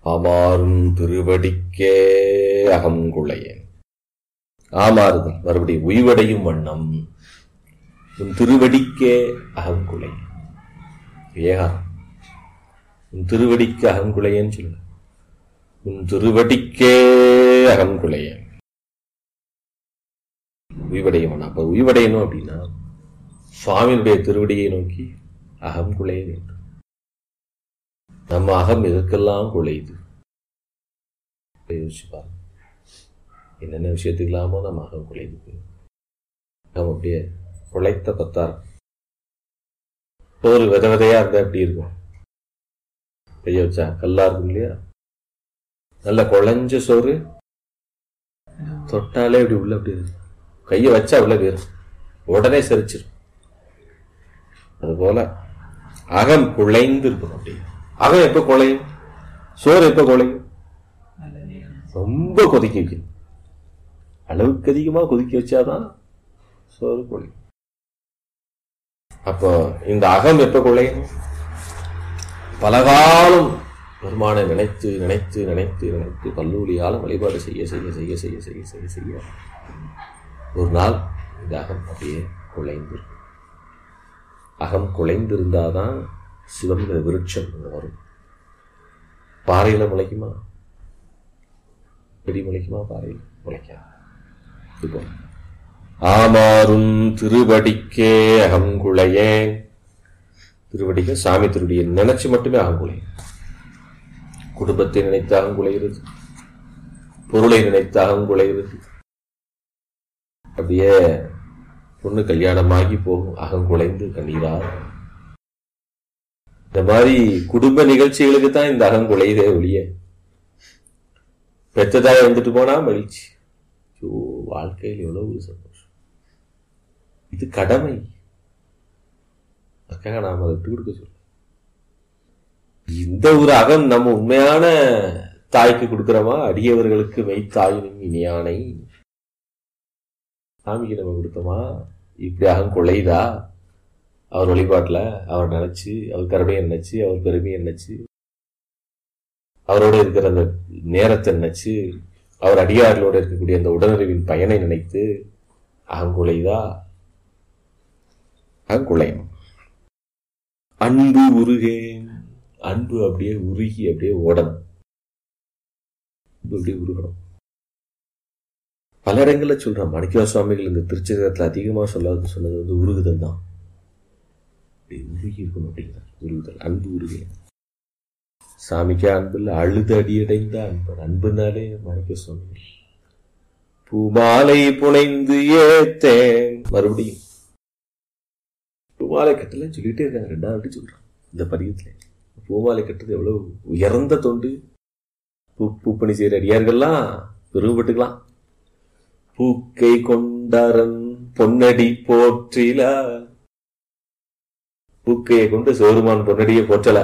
ஆமாறும் திருவடிக்கே அகங்குளையேன். ஆமாறுதல் மறுபடியும் உய்வடையும் வண்ணம் உன் திருவடிக்கே அகங்குளையேன். ஏகாரம் உன் திருவடிக்கு அகங்குளையேன்னு சொல்ல, உன் திருவடிக்கே அகங்குளையேன். உய்வடையும் வண்ணம். அப்ப உய்வடையணும் அப்படின்னா சுவாமியினுடைய திருவடியை நோக்கி அகம் குலைய வேண்டும். நம்ம அகம் எதற்கெல்லாம் குலையுது யோசிச்சு பாருங்க. என்னென்ன விஷயத்துக்கு இல்லாமோ நம்ம அகம் குலையுது. நம்ம அப்படியே குலைத்த பத்தார் ஒரு வித விதையா இருந்தா எப்படி இருக்கும்? கைய வச்சா கல்லா இருக்கும் இல்லையா? நல்ல குழைஞ்ச சோறு தொட்டாலே அப்படி உள்ள அப்படி இருக்கும். கைய வச்சா உள்ள போயிரும், உடனே செரிச்சிடும். அதுபோல அகம் குழைந்து இருக்கணும். அப்படி அகம் எப்ப குழையும்? சோறு எப்ப குழையும்? ரொம்ப கொதிக்க வைக்கணும். அளவுக்கு அதிகமா கொதிக்க வச்சாதான் சோறு குழையும். அப்போ இந்த அகம் எப்ப குழையும்? பலகாலம் பெருமானை நினைத்து நினைத்து நினைத்து நினைத்து கல்லூரியால வழிபாடு செய்ய செய்ய செய்ய செய்ய செய்ய செய்ய செய்ய ஒரு நாள் இந்த அகம் அப்படியே குழைந்து. அகம் குழைந்திருந்தாதான் சிவங்கிற விருட்சம் வரும். பாறையில முளைக்குமா? செடி முளைக்குமா? பாறையில் முளைக்கா. இப்போ ஆமாறும் திருவடிக்கே அகங்குளையேன். திருவடிக்க சாமி திருவடியை நினைச்சு மட்டுமே அகங்குளையும். குடும்பத்தை நினைத்து அகங்குளைகிறது, பொருளை நினைத்து அகங்குளைகிறது. அப்படியே பொண்ணு கல்யாணமாகி போகும், அகங்குளைந்து கண்ணீரா. இந்த மாதிரி குடும்ப நிகழ்ச்சிகளுக்கு தான் இந்த அகங்குளைதே ஒழிய பெற்றதாக வந்துட்டு போனா மகிழ்ச்சி. வாழ்க்கையில் எவ்வளவு ஒரு சந்தோஷம். இது கடமை. அதுக்காக நாம் அதை விட்டு கொடுக்க சொல்ல. இந்த ஒரு அகம் நம்ம உண்மையான தாய்க்கு கொடுக்கிறோமா? அடியவர்களுக்கு மெய்த்தாயினும் இனியானை சாமிக்கு நம்ம கொடுத்தோமா? இப்படி அகம் கொள்ளைதா? அவர் வழிபாட்டில் அவர் நினைச்சு, அவர் கருணையை நினைச்சு, அவர் பெருமையை நினைச்சு, அவரோட இருக்கிற அந்த நேரத்தை நினைச்சு, அவர் அடியார்களோட இருக்கக்கூடிய அந்த உடனறிவின் பயனை நினைத்து அகங்குலைதா? அகங்குலையும். அன்பு உருகேன். அன்பு அப்படியே உருகி அப்படியே ஓடணும். அப்படியே உருகணும். பல இடங்கள்ல சொல்றான் மாணிக்கவாசக சுவாமிகள். இந்த திருச்செந்தூரத்துல அதிகமா சொன்னது வந்து உருகுதல் தான். உருகி இருக்கணும் அப்படிங்கிறார். உருகுதல், அன்பு உருகேன். சாமிக்கே அன்பு இல்லை, அழுது அடியடைந்த அன்பு. அன்புனாலே மாணிக்க சுவாமிகள் பூமாலை புனைந்து ஏத்தேன். மறுபடியும் பூமாலை கட்டலன்னு சொல்லிட்டே இருக்காங்க. ரெண்டாவது சொல்றான் இந்த பதிகத்துல. பூமாலை கட்டுறது எவ்வளவு உயர்ந்த தொண்டு. பூப்பணி செய்யற அடியார்கள்லாம் பெருமைப்பட்டுக்கலாம். பூக்கை கொண்டரன் பொன்னடி போற்றில. பூக்கையை கொண்டு சிவருமான் பொன்னடியை போற்றல.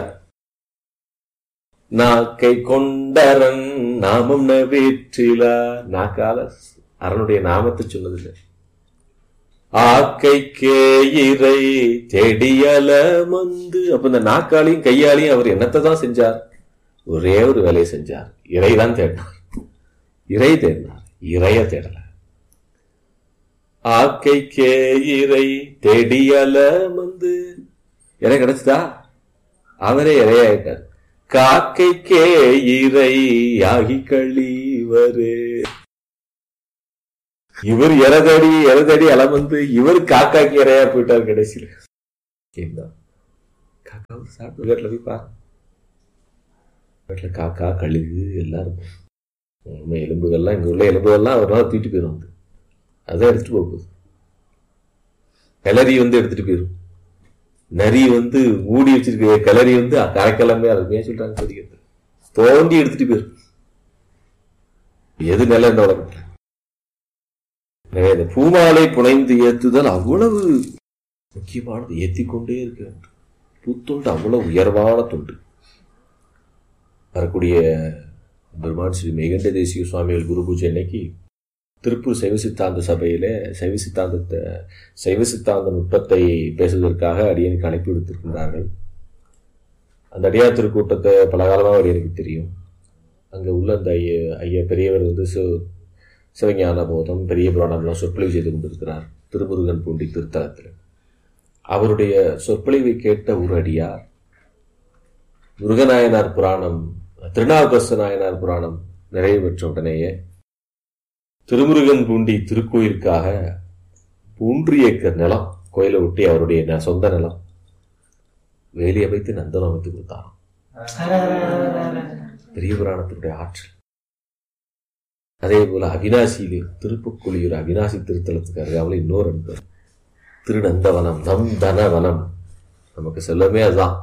நாக்கை கொண்டரன் நாமம் நவேற்றில. நாக்கால அரனுடைய நாமத்தை சொன்னதில்லை. ஆக்கைக்கே இறை தெடியல மந்து. அப்ப இந்த நாக்காலையும் கையாலையும் அவர் என்னத்தை தான் செஞ்சார்? ஒரே ஒரு வேலையை செஞ்சார். இறைதான் தேடினார். இறை தேடினார், இறைய தேடல. ஆக்கைக்கே இறை தெடியல மந்து. இறை கிடைச்சதா? அவரே இறையாயிட்டார். காக்கைக்கே இறை ஆகி கழிவரே. இவர் எரதடி அலமந்து இவர் காக்காக்கு இறையா போயிட்டார் கடைசியில். காக்கா சாப்பிட்டு வீட்டுல போய் பாரு. வீட்டுல காக்கா கழுகு எல்லாரும் உண்மை எலும்புகள்லாம், இங்க உள்ள எலும்புகள்லாம் ஒரு நாள் தூக்கிட்டு போயிடும். வந்து அதான் எடுத்துட்டு போகுது. கிளறி வந்து எடுத்துட்டு போயிடும். நரி வந்து மூடி வச்சிருக்க கிளறி வந்து கரைக்கிழமை அதுமே சொல்றாங்க தெரிகிறது. தோண்டி எடுத்துட்டு போயிடும். எது நிலை இந்த உலகத்துல. இந்த பூமாலை புனைந்து ஏத்துதல் அவ்வளவு முக்கியமானது. ஏத்திக்கொண்டே இருக்க வேண்டும். பூத்தொண்டு அவ்வளவு உயர்வான தொண்டு. வரக்கூடிய பெருமான் ஸ்ரீ மெய்கண்ட தேசிக சுவாமிகள் குரு பூஜை அன்னைக்கு திருப்பூர் சைவ சித்தாந்த சபையில சைவ சித்தாந்த நுட்பத்தை பேசுவதற்காக அடியனுக்கு அனுப்பி விடுத்திருக்கின்றார்கள். அந்த அடியார் திருக்கூட்டத்தை பல காலமாக அடியனுக்கு தெரியும். அங்கே உள்ள அந்த ஐயா பெரியவர் வந்து சிவஞான போதம் பெரிய புராணம்லாம் சொற்பொழிவு செய்து கொண்டிருக்கிறார் திருமுருகன் பூண்டி திருத்தலத்தில். அவருடைய சொற்பொழிவை கேட்ட ஒரு அடியார் முருகநாயனார் புராணம் திருநாவுக்கரசு நாயனார் புராணம் நிறைவு பெற்ற உடனேயே திருமுருகன் பூண்டி திருக்கோயிலுக்காக 3 ஏக்கர் நிலம் கோயிலை ஒட்டி அவருடைய சொந்த நிலம் வேலி அமைத்து நந்தனம் அமைத்து கொடுத்தாராம். பெரிய புராணத்தினுடைய ஆற்றல். அதே போல அவினாசியிலே திருப்புக்குழியூர் அவினாசி திருத்தலத்துக்கு அருகாமல் இன்னொரு அன்பர் திருநந்தவனம் நந்தனவனம், நமக்கு செல்லமே அதுதான்.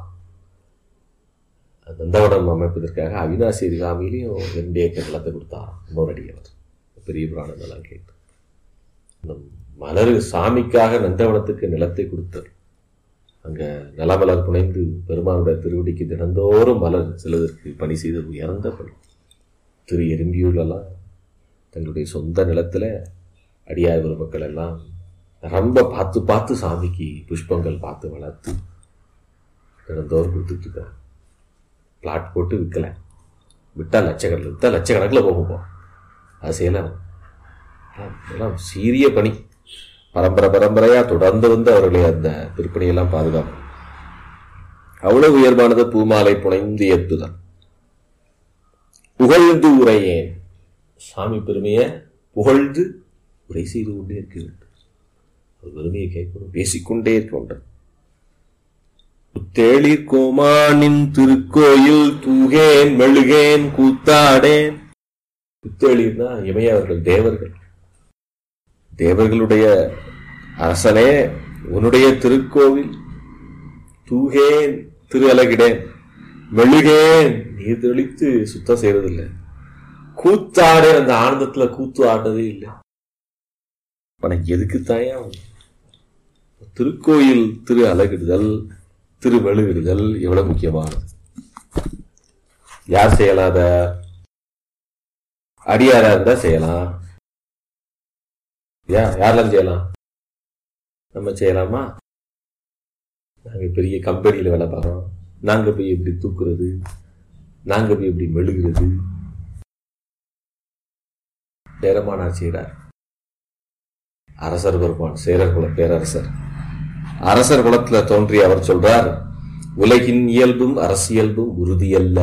நந்தவனம் அமைப்பதற்காக அவினாசி அருகாமையிலையும் 2 ஏக்கர் நிலத்தை கொடுத்தாராம் இன்னொரு அடியவர். பெரிய புராணம் எல்லாம் கேட்டு மலர் சாமிக்காக நந்தவனத்துக்கு நிலத்தை கொடுத்தார். அங்க நிலமலர் புனைந்து பெருமானுடைய திருவடிக்கு தினந்தோறும் மலர் செல்வதற்கு பணி செய்து உயர்ந்த பணி. திரு எறும்பியூர்லாம் தங்களுடைய சொந்த நிலத்துல அடியார் பெருமக்கள் எல்லாம் ரொம்ப பார்த்து பார்த்து சாமிக்கு புஷ்பங்கள் பார்த்து வளர்த்து தினந்தோறும் கொடுத்துட்டு இருக்காங்க. பிளாட் போட்டு விற்கல, விட்டா லட்சக்கணக்கில் போகும். அது செய்யலாம். எல்லாம் சீரிய பணி. பரம்பரையா தொடர்ந்து வந்து அவர்களை அந்த திருப்பணியெல்லாம் பாதுகாப்பு. அவ்வளவு உயர்வானது பூமாலை புனைந்து ஏற்றுதான். புகழ்ந்து உரையேன், சாமி பெருமையை புகழ்ந்து உரை செய்து கொண்டே இருக்க வேண்டும். ஒரு பெருமையை கேட்கணும், பேசிக்கொண்டே இருக்க வேண்டும். தேளிர் கோமானின் திருக்கோயில் தூகேன் மெழுகேன் கூத்தாடேன். புத்தேளிர்னா இமையவர்கள், தேவர்கள். தேவர்களுடைய அரசனே உன்னுடைய திருக்கோவில் தூகேன் திரு அலகிடேன் மெழுகேன் நீர் தெளித்து சுத்தம் செய்யறதில்லை, கூத்தாடே அந்த ஆனந்தத்துல கூத்து ஆடுறதே இல்லை. உனக்கு எதுக்குத்தாயா திருக்கோயில் திரு அலகிடுதல் திரு மெழுகிடுதல் எவ்வளவு முக்கியமானது. யார் செய்யலாத? அடியாரா இருந்தா செய்யலாம். யாரெல்லாம் செய்யலாம்? நம்ம செய்யலாமா? நாங்க பெரிய கம்பெனியில வேலை பார்க்கறோம், நாங்க போய் எப்படி தூக்குறது, நாங்க போய் எப்படி மெழுகிறது? சேரமானார் செய்கிறார். அரசர் பெருமான் சேரர் குல பேரரசர் அரசர் குலத்துல தோன்றிய அவர் சொல்றார், உலகின் இயல்பும் அரசியல்பும் உறுதியல்ல.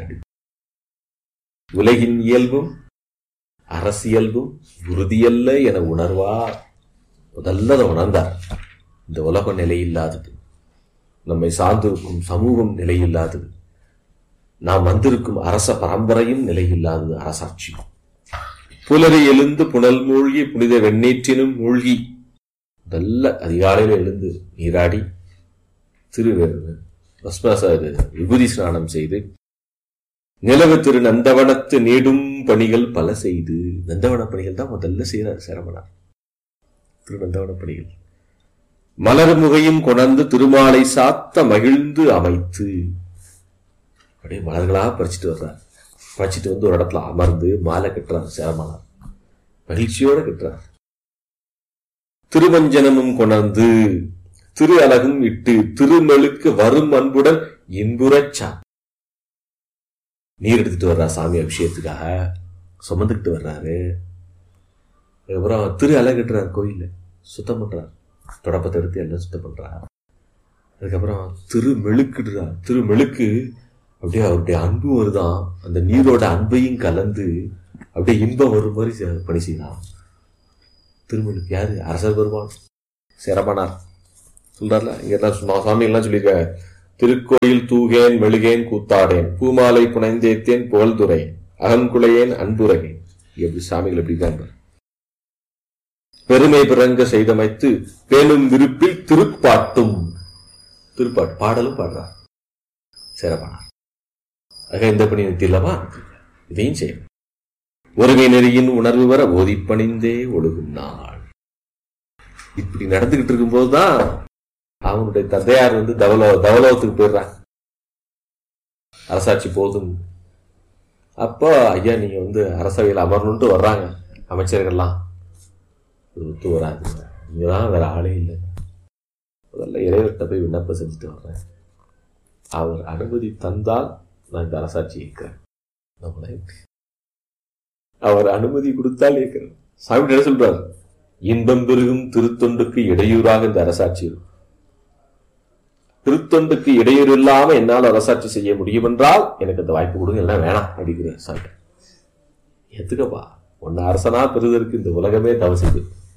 உலகின் இயல்பும் அரசியல்பும் உறுதியல்ல என உணர்வார். முதல்ல அதை உணர்ந்தார். இந்த உலகம் நிலையில்லாதது, நம்மை சார்ந்திருக்கும் சமூகம் நிலையில்லாதது, நாம் வந்திருக்கும் அரச பரம்பரையும் நிலையில்லாதது, அரசாட்சி. புலரை எழுந்து புனல் மூழ்கி புனித வெண்ணீற்றினும் மூழ்கி நல்ல அதிகாலையில் எழுந்து நீராடி விபூதி ஸ்நானம் செய்து நிலவு திரு நந்தவனத்து நீடும் பணிகள் பல செய்து. நந்தவன பணிகள் தான் முதல்ல செய்யறார் சேரமனார். திரு நந்தவன பணிகள் மலர் முகையும் கொணர்ந்து திருமாலை சாத்த மகிழ்ந்து அமைத்து அப்படியே மலர்களா பறிச்சுட்டு வர்றார். பறிச்சுட்டு வந்து ஒரு இடத்துல அமர்ந்து மாலை கட்டுறார். சேரமனார் மகிழ்ச்சியோட கட்டுறார். திருமஞ்சனமும் கொணர்ந்து திரு அலகும் இட்டு திருமெழுக்கு வரும் அன்புடன் இன்புறச்சா நீர் எடுத்துட்டு வர்றார். சாமி அபிஷேகத்துக்காக சுமந்துக்கிட்டு வர்றாரு. அதுக்கப்புறம் திரு அலகட்டுறார், கோயில சுத்தம் பண்றார், தொடப்பத்தை எடுத்து எல்லாம் சுத்தம் பண்றார். அதுக்கப்புறம் திருமெழுக்குடுறார். திருமெழுக்கு அப்படியே அவருடைய அன்பு வருதான், அந்த நீரோட அன்பையும் கலந்து அப்படியே இன்பம் வரும் மாதிரி பணி செய்யலாம். திருமெழுக்கு யாரு? அரசர் பெருமான் சேரமானார் சொல்றாருல. இங்க எல்லாம் சுவாமி எல்லாம் சொல்லியிருக்காங்க. திருக்கோயில் தூகேன் மெழுகேன் கூத்தாடேன் பூமாலை புனைந்தேத்தேன் புகழ்துறையேன் அகங்குளையேன் அன்புரையேன். எப்படி சாமிகள் எப்படி இருக்காங்க. பெருமை பிறங்க செய்தமைத்து பேணும் விருப்பில் திருப்பாட்டும், திருப்பாட்டு பாடலும் பாடுறார் சேரமானார். ஆக இந்த பணி நிறுத்தில்லவா, இதையும் செய்யணும். ஒருமை நெறியின் உணர்வு வர ஓதிப்பணிந்தே ஒழுகும் நாள். இப்படி நடந்துகிட்டு இருக்கும் போதுதான் அவனுடைய தந்தையார் வந்து தவலோகத்துக்கு போயிடுறாங்க. அரசாட்சி போதும். அப்போ ஐயா நீங்க வந்து அரசவையில் அமரணும்ட்டு வர்றாங்க அமைச்சர்கள்லாம். ஒத்து வராது, நீங்கதான் வேற ஆளே இல்லை. முதல்ல இறைவர்கிட்ட போய் விண்ணப்பம் செஞ்சுட்டு வர்றேன், அவர் அனுமதி தந்தால் நான் இந்த அரசாட்சி இருக்கிறேன். அவர் அனுமதி கொடுத்தால் ஏற்கிறோம். சாமி என்ன சொல்றாரு? இன்பம் பெருகும் திருத்தொண்டுக்கு இடையூறாக இந்த அரசாட்சி இருக்கும். திருத்தொண்டுக்கு இடையூறு இல்லாம என்னால் அரசாட்சி செய்ய முடியும் என்றால் எனக்கு அந்த வாய்ப்பு கொடுங்க, எல்லாம் வேணாம் அப்படிங்கிறேன். சாமி எதுக்கப்பா, உன்னை அரசனா பெறுவதற்கு இந்த உலகமே தவறு செய்து.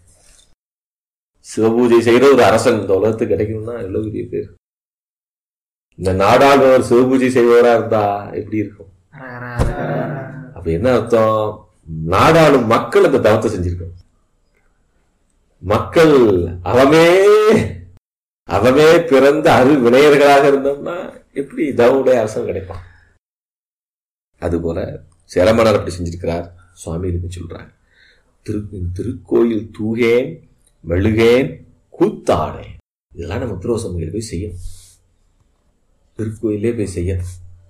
சிவபூஜை செய்யற ஒரு அரசன் இந்த உலகத்துக்கு கிடைக்கணும்னா எவ்வளவு பெரிய பேர். இந்த நாடாளுவர் சிவபூஜை செய்வதா இருந்தா எப்படி இருக்கும்? அப்ப என்ன அர்த்தம்? நாடாளும் மக்கள் அந்த தவத்தை செஞ்சிருக்கோம். மக்கள் அவமே பிறந்த வினையர்களாக இருந்தோம்னா எப்படி தவவுடைய அரசன் கிடைப்பான்? அதுபோல சேரமன்னர் அப்படி செஞ்சிருக்கிறார். சுவாமி இருக்கு சொல்றாங்க, திருக்கோயில் தூகேன் மெழுகேன் கூத்தாடேன். இதெல்லாம் நம்ம திருவசமையில் போய் செய்யணும். திருக்கோயிலே போய் செய்யணும்,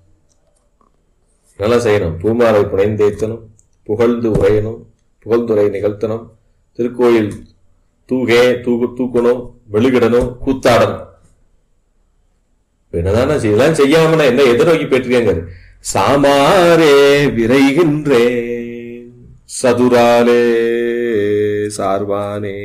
நல்லா செய்யணும். பூமாலை புனைந்தேத்தனும், புகழ்ந்து உரையணும், புகழ்ந்துரை நிகழ்த்தணும், திருக்கோயில் தூக்கணும், மெழுகிடணும், கூத்தாடணும். என்னதான இதெல்லாம் செய்யாம என்ன எதை நோக்கி போயிட்டிருக்காங்க? சாமாரே விரைகின்றேன் சதுராலே சார்பானே.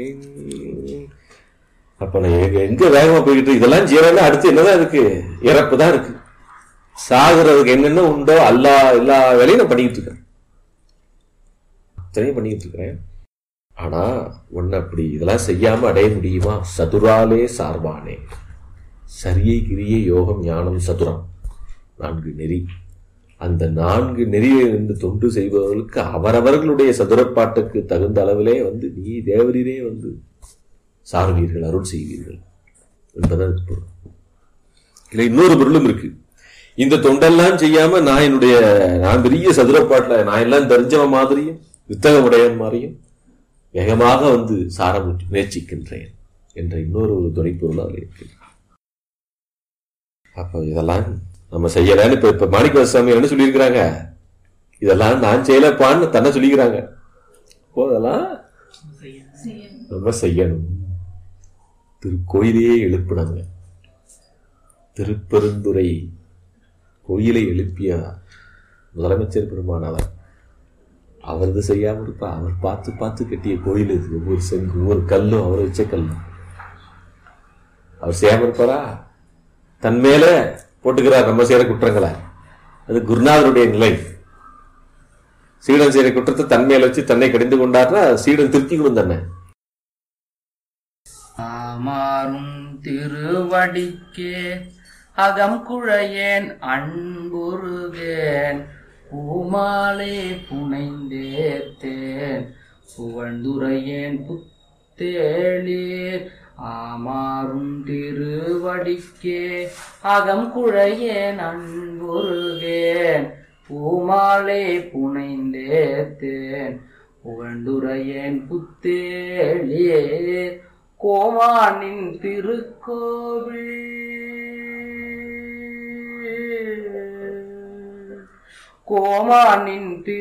அப்ப எங்க வேகமா போய்கிட்டு இதெல்லாம் ஜீவன அடுத்து என்னதான் இருக்கு? இறப்பு தான் இருக்கு. சாகுறதுக்கு என்னென்ன உண்டோ எல்லா வேலையும் நான் பண்ணிக்கிட்டு இருக்கேன், பண்ணிக்கிட்டு இருக்கிறேன். ஆனா ஒன்னு அப்படி இதெல்லாம் செய்யாம அடைய முடியுமா? சதுராலே சார்பானே. சரியை கிரியை யோகம் ஞானம் சதுரம், 4 நெறி. அந்த 4 நெறியிலிருந்து தொண்டு செய்பவர்களுக்கு அவரவர்களுடைய சதுரப்பாட்டுக்கு தகுந்த அளவிலே நீ தேவரீரே சார்வீர்கள், அருள் செய்வீர்கள் என்பதான் பொருள். இல்லை, இன்னொரு பொருளும் இருக்கு. இந்த தொண்டெல்லாம் செய்யாம நான் பெரிய சதுரப்பாட்டுல நான் எல்லாம் தெரிஞ்சவன் மாதிரியும் வித்தகமுடையவன் மாதிரியும் வேகமாக சார முயற்சிக்கின்றேன் என்ற இன்னொரு துணைப்பொருள் அதில் இருக்கு. அப்ப இதெல்லாம் நம்ம செய்யலன்னு இப்ப மாணிக்கவாசகர் என்ன சொல்லியிருக்கிறாங்க? இதெல்லாம் நான் செய்யலப்பான்னு தன்னை சொல்லிக்கிறாங்க. அதெல்லாம் நம்ம செய்யணும். திருக்கோயிலையே எழுப்பினாங்க. திருப்பெருந்துறை கோயிலை எழுப்பிய முதலமைச்சர் பெருமான் அவரது செய்யாம இருப்பா. அவர் பார்த்து கட்டிய கோயில் இது. ஒவ்வொரு செங்கு, ஒவ்வொரு கல்லும் அவர் வச்ச கல்லும். அவர் செய்யாம இருப்பாரா? தன் மேல போட்டுக்கிறார் நம்ம செய்யற குற்றங்களை. அது குருநாதருடைய நிலை. சீடன் செய்யற குற்றத்தை தன் மேல வச்சு தன்னை கடிந்து கொண்டார்னா சீடன் திருத்திக்கணும் தன்னை. ஆமாறும் திருவடிக்கே அகம் குழையேன் அன்புருகேன் பூமாலே புனைந்தேத்தேன் புகழ்ந்துரையேன் புத்தேளீர். ஆமாறும் திருவடிக்கே அகம் குழையேன் அன்புருகேன் பூமாலே புனைந்தேத்தேன் புகழ்ந்துரையேன் புத்தேளீர். கோமானின் திருக்கோவில் கோமானின்